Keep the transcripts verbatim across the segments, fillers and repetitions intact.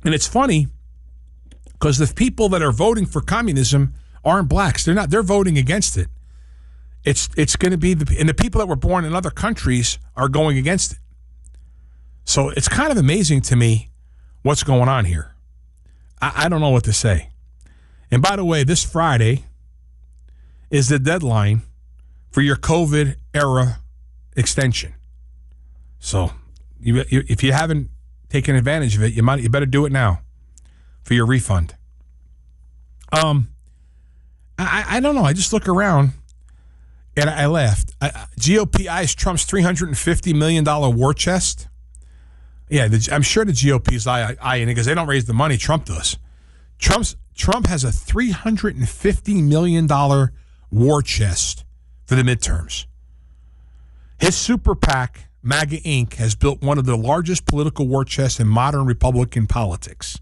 And it's funny because the people that are voting for communism aren't blacks. They're not. They're voting against it. It's it's going to be the and the people that were born in other countries are going against it. So it's kind of amazing to me what's going on here. I, I don't know what to say. And by the way, this Friday is the deadline for your COVID era extension. So you, you, if you haven't taken advantage of it, you might you better do it now for your refund. Um, I, I don't know. I just look around and I laughed. I, G O P eyes Trump's three hundred fifty million dollars war chest. Yeah, the, I'm sure the G O P is eyeing it because they don't raise the money. Trump does. Trump's Trump has a three hundred fifty million dollars war chest for the midterms. His super PAC, MAGA Incorporated, has built one of the largest political war chests in modern Republican politics.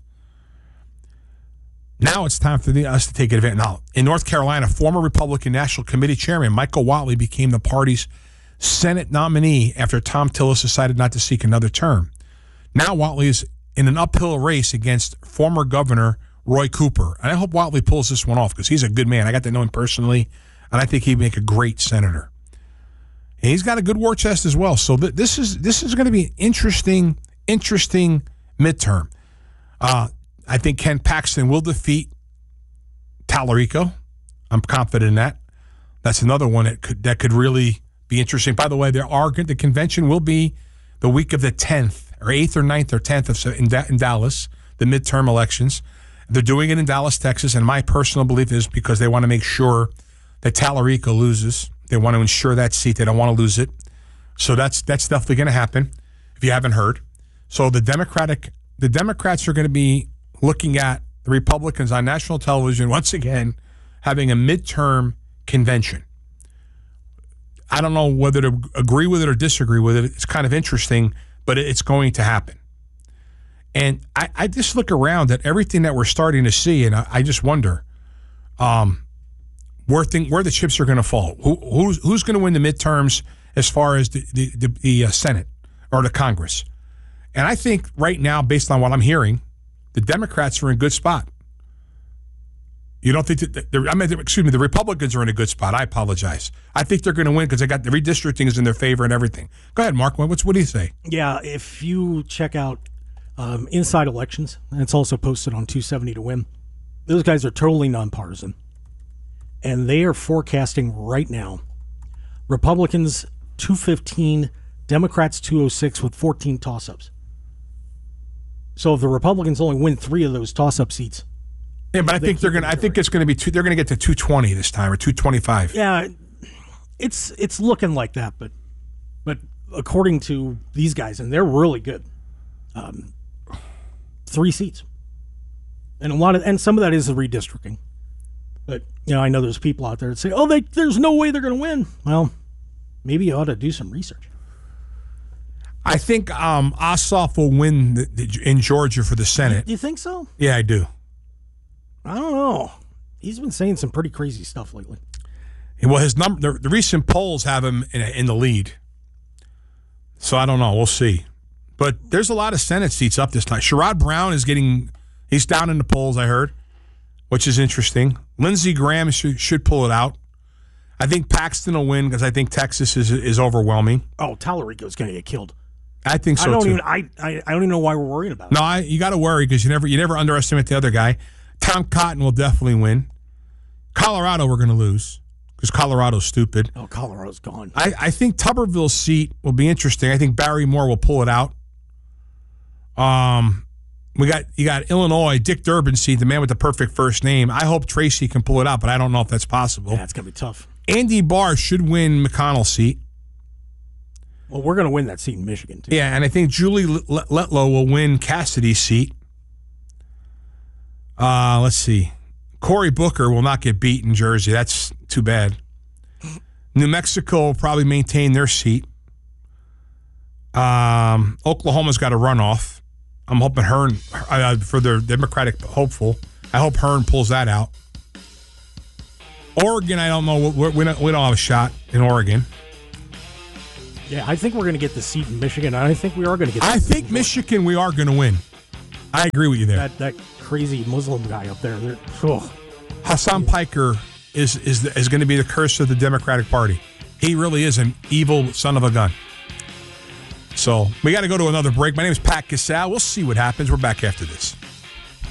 Now it's time for the, us to take advantage. Now, in North Carolina, former Republican National Committee Chairman Michael Whatley became the party's Senate nominee after Tom Tillis decided not to seek another term. Now Whatley is in an uphill race against former Governor Roy Cooper. And I hope Whatley pulls this one off because he's a good man. I got to know him personally, and I think he'd make a great senator. And he's got a good war chest as well. So th- this is this is going to be an interesting, interesting midterm. Uh, I think Ken Paxton will defeat Tallarico. I'm confident in that. That's another one that could that could really be interesting. By the way, there are the convention will be the week of the tenth. Or eighth or ninth or tenth of in, in Dallas, the midterm elections. They're doing it in Dallas, Texas, and my personal belief is because they want to make sure that Tallarico loses. They want to ensure that seat. They don't want to lose it. So that's that's definitely going to happen, if you haven't heard. So the Democratic, the Democrats are going to be looking at the Republicans on national television once again having a midterm convention. I don't know whether to agree with it or disagree with it. It's kind of interesting, but it's going to happen. And I, I just look around at everything that we're starting to see, and I, I just wonder um, where, think, where the chips are going to fall. Who, who's who's going to win the midterms as far as the, the, the, the uh, Senate or the Congress? And I think right now, based on what I'm hearing, the Democrats are in a good spot. You don't think that, the, I mean, excuse me, the Republicans are in a good spot. I apologize. I think they're going to win because they got the redistricting is in their favor and everything. Go ahead, Mark. What's, what do you say? Yeah, if you check out um, Inside Elections, and it's also posted on two seventy to win, those guys are totally nonpartisan. And they are forecasting right now Republicans two fifteen, Democrats two oh six with fourteen toss-ups. So if the Republicans only win three of those toss-up seats, yeah, but I they think they're going. I think it's going to be. Two, they're going to get to two twenty this time or two twenty-five. Yeah, it's it's looking like that, but but according to these guys, and they're really good, um, three seats, and a lot of and some of that is the redistricting. But you know, I know there's people out there that say, "Oh, they, there's no way they're going to win." Well, maybe you ought to do some research. I think um, Ossoff will win the, the, in Georgia for the Senate. Do you think so? Yeah, I do. I don't know. He's been saying some pretty crazy stuff lately. Well, his number, the, the recent polls have him in, in the lead. So I don't know. We'll see. But there's a lot of Senate seats up this time. Sherrod Brown is getting, he's down in the polls, I heard, which is interesting. Lindsey Graham should, should pull it out. I think Paxton will win because I think Texas is is overwhelming. Oh, Tallarico's going to get killed. I think so I don't too. Even, I, I I don't even know why we're worrying about it. No, I, you got to worry because you never you never underestimate the other guy. Tom Cotton will definitely win. Colorado, we're going to lose because Colorado's stupid. Oh, Colorado's gone. I, I think Tuberville's seat will be interesting. I think Barry Moore will pull it out. Um, we got you got Illinois, Dick Durbin's seat, the man with the perfect first name. I hope Tracy can pull it out, but I don't know if that's possible. Yeah, it's going to be tough. Andy Barr should win McConnell's seat. Well, we're going to win that seat in Michigan, too. Yeah, and I think Julie Letlow will win Cassidy's seat. Uh, let's see. Cory Booker will not get beat in Jersey. That's too bad. New Mexico will probably maintain their seat. Um, Oklahoma's got a runoff. I'm hoping Hearn, uh, for their Democratic hopeful, I hope Hearn pulls that out. Oregon, I don't know. We don't, we don't have a shot in Oregon. Yeah, I think we're going to get the seat in Michigan. I think we are going to get the I seat think in Michigan, we are going to win. I agree with you there. That that crazy Muslim guy up there. they're- Oh, Hassan Piker is is is going to be the curse of the Democratic Party. He really is an evil son of a gun. So we got to go to another break. My name is Pat Casal. We'll see what happens. We're back after this.